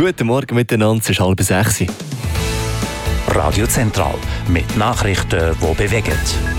Guten Morgen miteinander, es ist 5:30. Radio Zentral mit Nachrichten, die bewegen.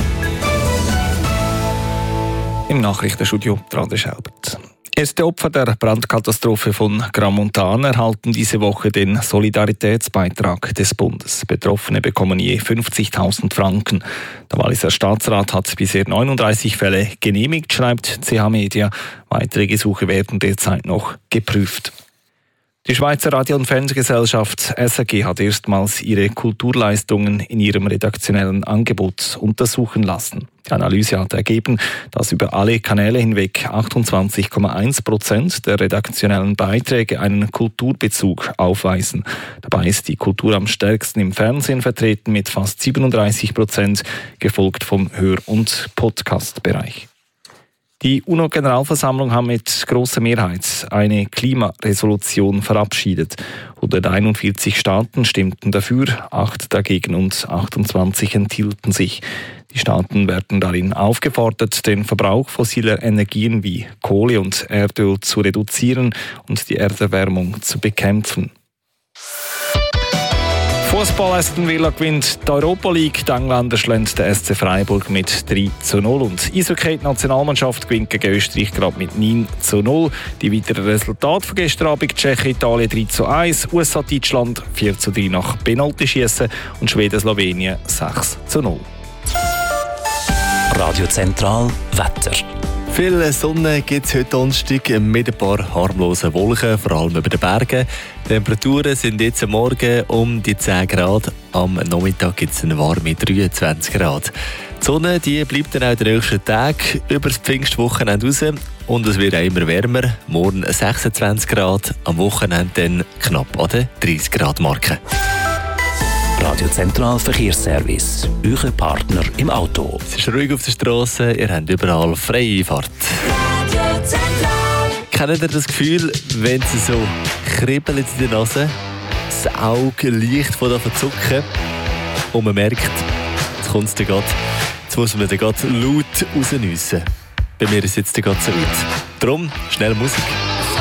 Im Nachrichtenstudio Rade Schelbert. Erste Opfer der Brandkatastrophe von Gramontana erhalten diese Woche den Solidaritätsbeitrag des Bundes. Betroffene bekommen je 50.000 Franken. Der Walliser Staatsrat hat bisher 39 Fälle genehmigt, schreibt CH Media. Weitere Gesuche werden derzeit noch geprüft. Die Schweizer Radio- und Fernsehgesellschaft SRG hat erstmals ihre Kulturleistungen in ihrem redaktionellen Angebot untersuchen lassen. Die Analyse hat ergeben, dass über alle Kanäle hinweg 28,1% der redaktionellen Beiträge einen Kulturbezug aufweisen. Dabei ist die Kultur am stärksten im Fernsehen vertreten mit fast 37%, gefolgt vom Hör- und Podcast-Bereich. Die UNO-Generalversammlung hat mit grosser Mehrheit eine Klimaresolution verabschiedet. 141 Staaten stimmten dafür, 8 dagegen und 28 enthielten sich. Die Staaten werden darin aufgefordert, den Verbrauch fossiler Energien wie Kohle und Erdöl zu reduzieren und die Erderwärmung zu bekämpfen. Fußball: Aston Villa gewinnt die Europa League. Die Engländer schlagen den SC Freiburg mit 3:0. Und Eishockey, die Nationalmannschaft gewinnt gegen Österreich gerade mit 9:0. Die weiteren Resultate von gestern Abend: Tschechien, Italien 3:1, USA, Deutschland 4:3 nach Penaltyschiessen und Schweden, Slowenien 6:0. Radio Zentral Wetter. Viel Sonne gibt es heute Donnerstag mit ein paar harmlosen Wolken, vor allem über den Bergen. Die Temperaturen sind jetzt am Morgen um die 10 Grad. Am Nachmittag gibt es eine warme 23 Grad. Die Sonne die bleibt dann auch den nächsten Tag über das Pfingstwochenende raus. Und es wird auch immer wärmer. Morgen 26 Grad, am Wochenende dann knapp an der 30 Grad Marke. Radio Zentral Verkehrsservice. Euer Partner im Auto. Es ist ruhig auf der Straße, ihr habt überall freie Fahrt. Radio Zentral. Kennt ihr das Gefühl, wenn es so kribbelt in der Nase, das Auge leicht von zucken und man merkt, jetzt kommt es gerade, jetzt muss man gerade laut rausnüssen. Bei mir ist es jetzt gerade so weit. Darum schnell Musik.